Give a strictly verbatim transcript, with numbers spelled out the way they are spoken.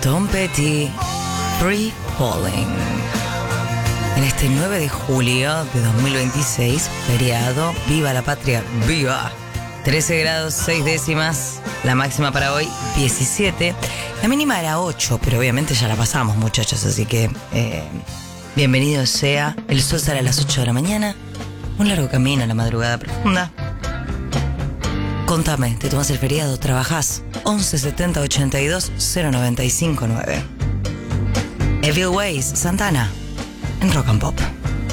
Tom Petty, Free Falling. En este nueve de julio de dos mil veintiséis, feriado, viva la patria, viva. trece grados seis décimas, la máxima para hoy diecisiete, la mínima era ocho, pero obviamente ya la pasamos, muchachos, así que eh, bienvenido sea. El sol sale a las ocho de la mañana, un largo camino a la madrugada profunda. Contame, ¿te tomas el feriado? ¿Trabajás? once setenta ochenta y dos cero noventa y cinco nueve. Evil Ways, Santana, en Rock and Pop.